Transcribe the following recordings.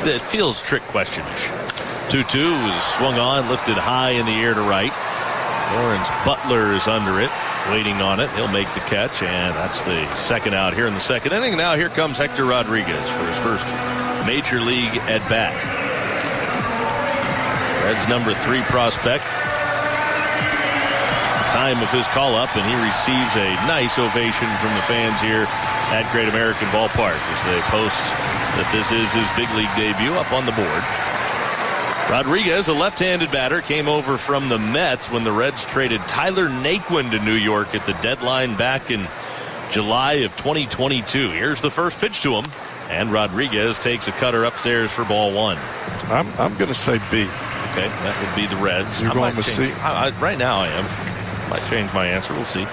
It feels trick question-ish. 2-2 was swung on, lifted high in the air to right. Lawrence Butler is under it, waiting on it. He'll make the catch, and that's the second out here in the second inning. Now here comes Hector Rodriguez for his first major league at bat. Reds number 3 prospect. Time of his call-up, and he receives a nice ovation from the fans here at Great American Ballpark as they post that this is his big league debut up on the board. Rodriguez, a left-handed batter, came over from the Mets when the Reds traded Tyler Naquin to New York at the deadline back in July of 2022. Here's the first pitch to him, and Rodriguez takes a cutter upstairs for ball 1. I'm going to say B. Okay, that would be the Reds. You're going with C? Right now I am. Might change my answer. We'll see.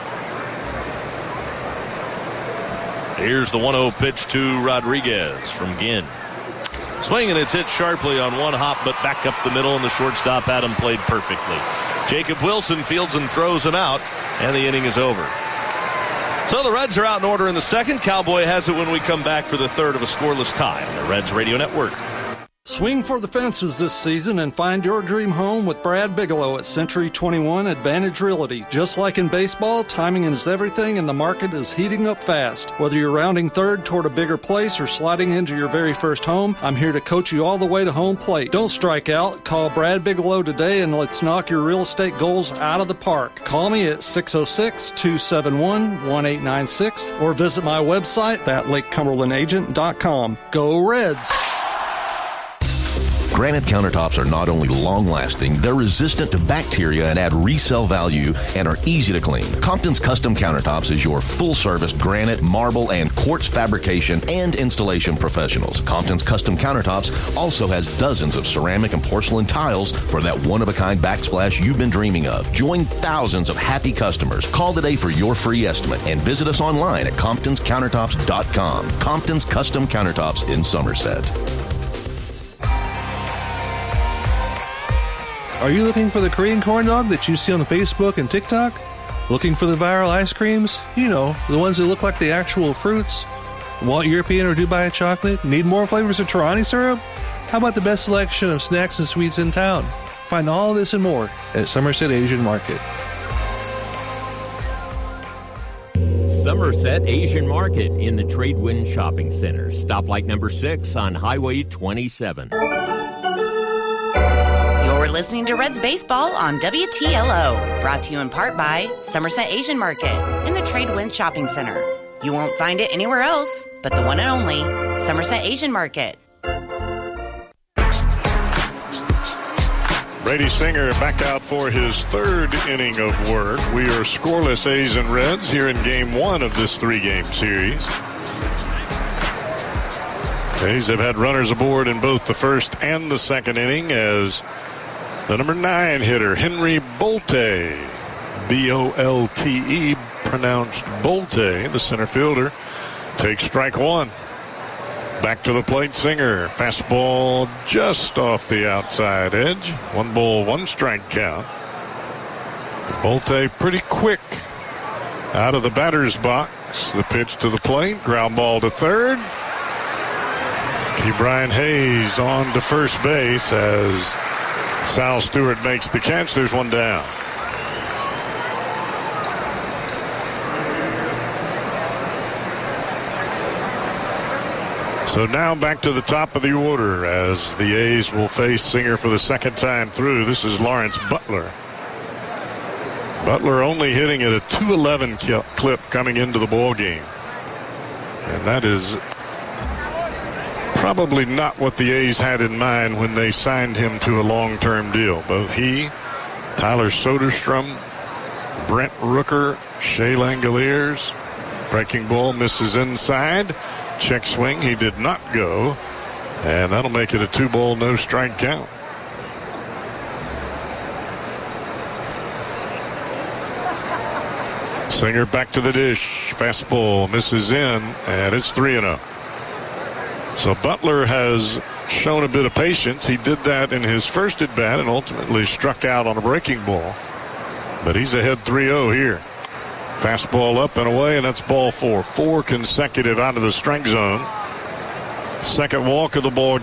Here's the 1-0 pitch to Rodriguez from Ginn. Swing, and it's hit sharply on one hop, but back up the middle, and the shortstop Adam played perfectly. Jacob Wilson fields and throws him out, and the inning is over. So the Reds are out in order in the second. Cowboy has it when we come back for the third of a scoreless tie on the Reds Radio Network. Swing for the fences this season and find your dream home with Brad Bigelow at Century 21 Advantage Realty. Just like in baseball, timing is everything and the market is heating up fast. Whether you're rounding third toward a bigger place or sliding into your very first home, I'm here to coach you all the way to home plate. Don't strike out. Call Brad Bigelow today and let's knock your real estate goals out of the park. Call me at 606-271-1896 or visit my website at LakeCumberlandAgent.com. Go Reds! Granite countertops are not only long-lasting, they're resistant to bacteria and add resale value and are easy to clean. Compton's Custom Countertops is your full-service granite, marble, and quartz fabrication and installation professionals. Compton's Custom Countertops also has dozens of ceramic and porcelain tiles for that one-of-a-kind backsplash you've been dreaming of. Join thousands of happy customers. Call today for your free estimate and visit us online at ComptonsCountertops.com. Compton's Custom Countertops in Somerset. Are you looking for the Korean corn dog that you see on Facebook and TikTok? Looking for the viral ice creams? You know, the ones that look like the actual fruits? Want European or Dubai chocolate? Need more flavors of Torani syrup? How about the best selection of snacks and sweets in town? Find all this and more at Somerset Asian Market. Somerset Asian Market in the Tradewin Shopping Center. Stoplight number 6 on Highway 27. You're listening to Reds Baseball on WTLO, brought to you in part by Somerset Asian Market in the Tradewin Shopping Center. You won't find it anywhere else but the one and only Somerset Asian Market. Brady Singer back out for his third inning of work. We are scoreless A's and Reds here in Game 1 of this 3-game series. A's have had runners aboard in both the first and the second inning as the number 9 hitter, Henry Bolte, B-O-L-T-E, pronounced Bolte, the center fielder, takes strike 1. Back to the plate, Singer. Fastball just off the outside edge. 1 ball, 1 strike count. Bolte pretty quick out of the batter's box. The pitch to the plate, ground ball to third. Brian Hayes on to first base as Sal Stewart makes the catch. There's 1 down. So now back to the top of the order as the A's will face Singer for the second time through. This is Lawrence Butler. Butler only hitting at a .211 clip coming into the ball game. And that is probably not what the A's had in mind when they signed him to a long-term deal. Both he, Tyler Soderstrom, Brent Rooker, Shea Langoliers. Breaking ball misses inside. Check swing, he did not go. And that'll make it a 2 ball, no strike count. Singer back to the dish. Fastball misses in, and it's 3-0. So Butler has shown a bit of patience. He did that in his first at bat and ultimately struck out on a breaking ball. But he's ahead 3-0 here. Fastball up and away, and that's ball 4. 4 consecutive out of the strike zone. Second walk of the ball